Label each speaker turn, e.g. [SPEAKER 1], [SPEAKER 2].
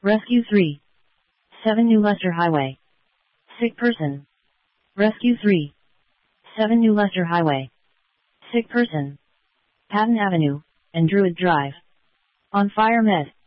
[SPEAKER 1] Rescue 3. 7 New Leicester Highway. Sick person. Rescue 3. 7 New Leicester Highway. Sick person. Patton Avenue, and Druid Drive. On fire med.